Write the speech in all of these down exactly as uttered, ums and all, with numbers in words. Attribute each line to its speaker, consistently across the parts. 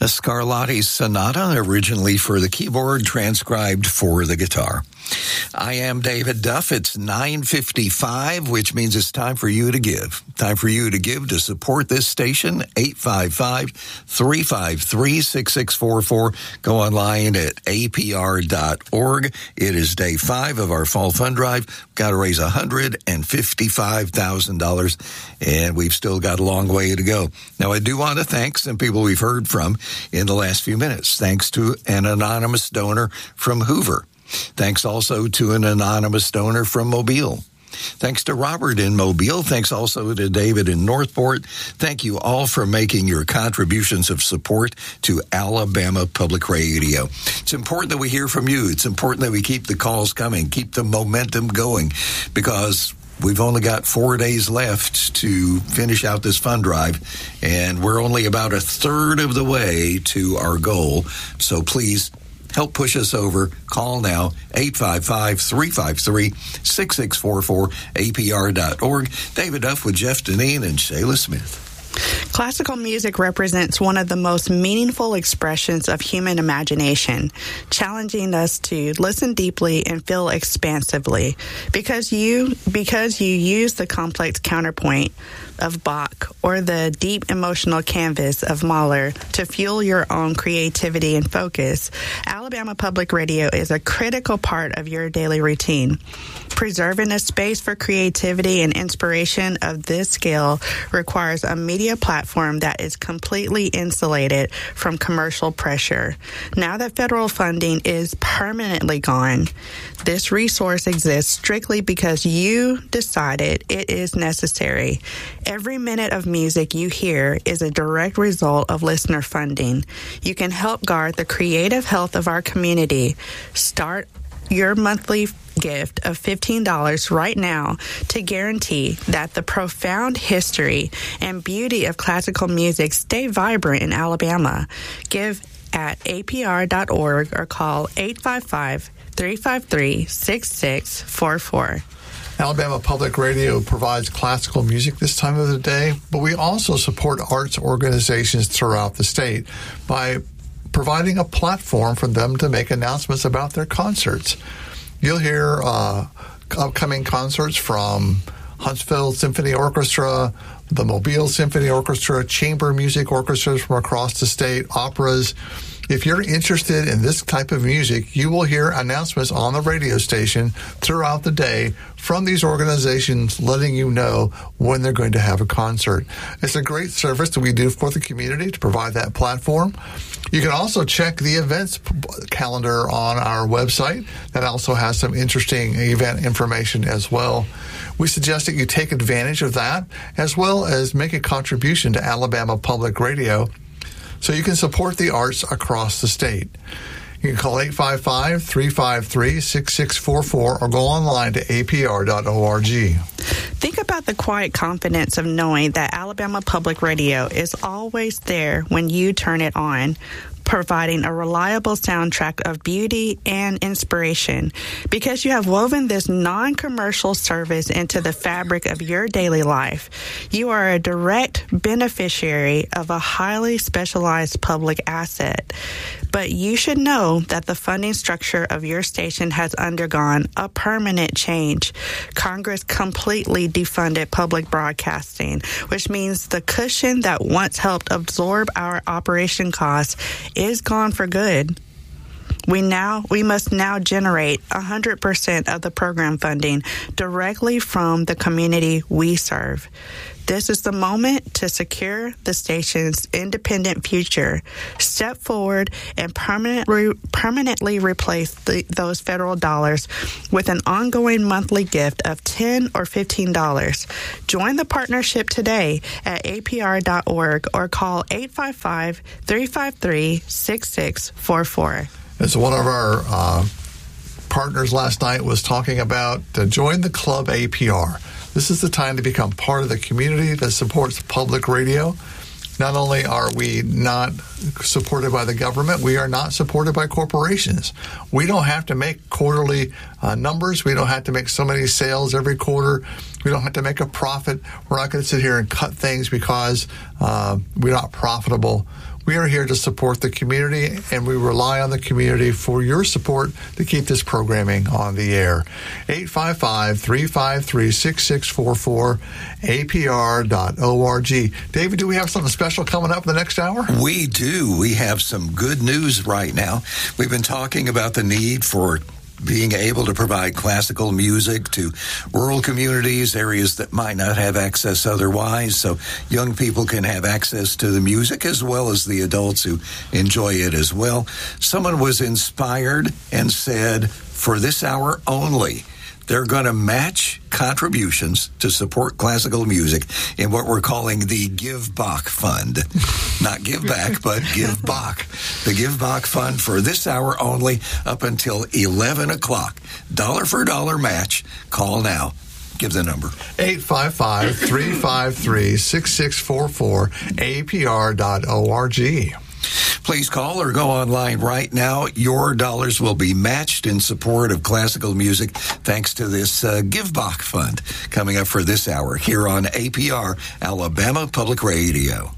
Speaker 1: A Scarlatti Sonata, originally for the keyboard, transcribed for the guitar. I am David Duff. It's nine fifty-five, which means it's time for you to give. Time for you to give to support this station, eight five five, three five three, six six four four. Go online at A P R dot org. It is day five of our fall fund drive. We've got to raise one hundred fifty-five thousand dollars, and we've still got a long way to go. Now, I do want to thank some people we've heard from in the last few minutes. Thanks to an anonymous donor from Hoover. Thanks also to an anonymous donor from Mobile. Thanks to Robert in Mobile. Thanks also to David in Northport. Thank you all for making your contributions of support to Alabama Public Radio. It's important that we hear from you. It's important that we keep the calls coming, keep the momentum going, because we've only got four days left to finish out this fund drive, and we're only about a third of the way to our goal. So please help push us over. Call now, eight five five, three five three, six six four four, A P R dot org. David Duff with Jeff Deneen and Shayla Smith.
Speaker 2: Classical music represents one of the most meaningful expressions of human imagination, challenging us to listen deeply and feel expansively. Because you, because you use the complex counterpoint of Bach or the deep emotional canvas of Mahler to fuel your own creativity and focus, Alabama Public Radio is a critical part of your daily routine. Preserving a space for creativity and inspiration of this scale requires a media platform that is completely insulated from commercial pressure. Now that federal funding is permanently gone, this resource exists strictly because you decided it is necessary. Every minute of music you hear is a direct result of listener funding. You can help guard the creative health of our community. Start your monthly gift of fifteen dollars right now to guarantee that the profound history and beauty of classical music stay vibrant in Alabama. Give at A P R dot org or call eight five five, three five three, six six four four.
Speaker 3: Alabama Public Radio provides classical music this time of the day, but we also support arts organizations throughout the state by providing a platform for them to make announcements about their concerts. You'll hear uh, upcoming concerts from Huntsville Symphony Orchestra, the Mobile Symphony Orchestra, chamber music orchestras from across the state, operas. If you're interested in this type of music, you will hear announcements on the radio station throughout the day from these organizations letting you know when they're going to have a concert. It's a great service that we do for the community to provide that platform. You can also check the events calendar on our website. That also has some interesting event information as well. We suggest that you take advantage of that, as well as make a contribution to Alabama Public Radio so you can support the arts across the state. You can call eight five five, three five three, six six four four or go online to A P R dot org.
Speaker 2: Think about the quiet confidence of knowing that Alabama Public Radio is always there when you turn it on, providing a reliable soundtrack of beauty and inspiration. Because you have woven this non-commercial service into the fabric of your daily life, you are a direct beneficiary of a highly specialized public asset. But you should know that the funding structure of your station has undergone a permanent change. Congress completely defunded public broadcasting, which means the cushion that once helped absorb our operation costs is gone for good. We now we must now generate one hundred percent of the program funding directly from the community we serve. This is the moment to secure the station's independent future. Step forward and permanently, permanently replace the, those federal dollars with an ongoing monthly gift of ten dollars or fifteen dollars. Join the partnership today at A P R dot org or call eight five five, three five three, six six four four.
Speaker 3: As one of our uh, partners last night was talking about, uh, join the club A P R. This is the time to become part of the community that supports public radio. Not only are we not supported by the government, we are not supported by corporations. We don't have to make quarterly uh, numbers. We don't have to make so many sales every quarter. We don't have to make a profit. We're not going to sit here and cut things because uh, we're not profitable. We are here to support the community, and we rely on the community for your support to keep this programming on the air. eight five five, three five three, six six four four, A P R dot org. David, do we have something special coming up in the next hour?
Speaker 1: We do. We have some good news right now. We've been talking about the need for being able to provide classical music to rural communities, areas that might not have access otherwise, so young people can have access to the music as well as the adults who enjoy it as well. Someone was inspired and said, for this hour only, they're going to match contributions to support classical music in what we're calling the Give Bach Fund. Not give back, but Give Bach. The Give Bach Fund for this hour only up until eleven o'clock. Dollar for dollar match. Call now. Give the number.
Speaker 3: eight five five, three five three, six six four four, A P R dot org.
Speaker 1: Please call or go online right now. Your dollars will be matched in support of classical music thanks to this uh, Give Bach Fund coming up for this hour here on A P R, Alabama Public Radio.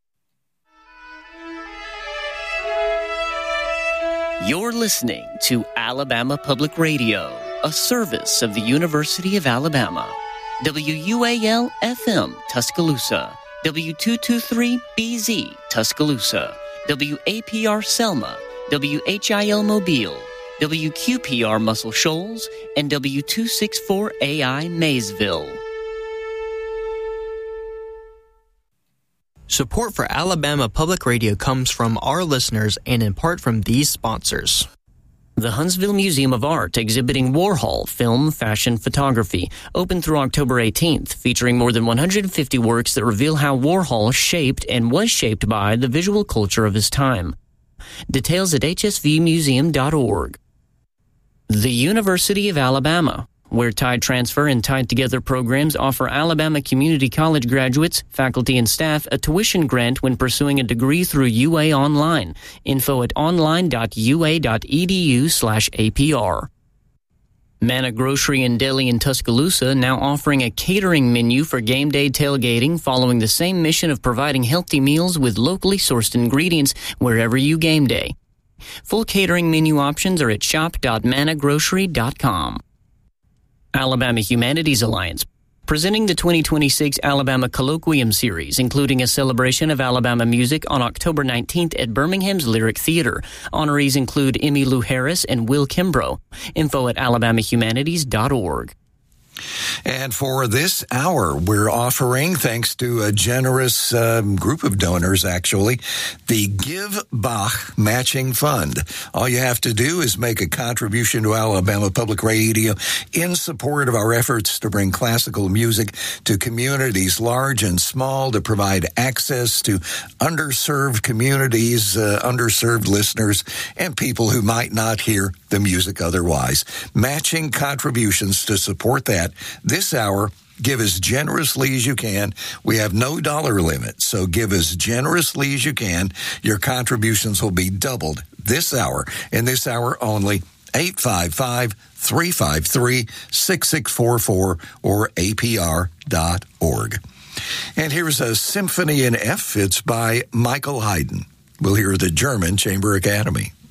Speaker 4: You're listening to Alabama Public Radio, a service of the University of Alabama. W U A L F M, Tuscaloosa. W two twenty-three B Z, Tuscaloosa. W A P R Selma, W H I L Mobile, W Q P R Muscle Shoals, and W two sixty-four A I Maysville.
Speaker 5: Support for Alabama Public Radio comes from our listeners and in part from these sponsors.
Speaker 4: The Huntsville Museum of Art exhibiting Warhol film, fashion, photography, open through October eighteenth, featuring more than one hundred fifty works that reveal how Warhol shaped and was shaped by the visual culture of his time. Details at h s v museum dot org. The University of Alabama, where Tide Transfer and Tide Together programs offer Alabama Community College graduates, faculty, and staff a tuition grant when pursuing a degree through U A Online. Info at online dot u a dot e d u slash A P R. Manna Grocery and Deli in Tuscaloosa now offering a catering menu for game day tailgating, following the same mission of providing healthy meals with locally sourced ingredients wherever you game day. Full catering menu options are at shop dot manna grocery dot com. Alabama Humanities Alliance, presenting the twenty twenty-six Alabama Colloquium Series, including a celebration of Alabama music on October nineteenth at Birmingham's Lyric Theater. Honorees include Emmy Lou Harris and Will Kimbrough. Info at alabama humanities dot org.
Speaker 1: And for this hour, we're offering, thanks to a generous um, group of donors, actually, the Give Bach Matching Fund. All you have to do is make a contribution to Alabama Public Radio in support of our efforts to bring classical music to communities large and small, to provide access to underserved communities, uh, underserved listeners, and people who might not hear the music otherwise. Matching contributions to support that. This hour, give as generously as you can. We have no dollar limit, so give as generously as you can. Your contributions will be doubled this hour, and this hour only, eight five five, three five three, six six four four or A P R dot org. And here's a Symphony in F. It's by Michael Haydn. We'll hear the German Chamber Academy.